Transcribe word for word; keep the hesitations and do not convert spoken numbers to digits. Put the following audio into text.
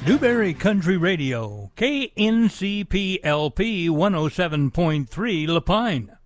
Newberry Country Radio, K N C P L P one oh seven point three La Pine.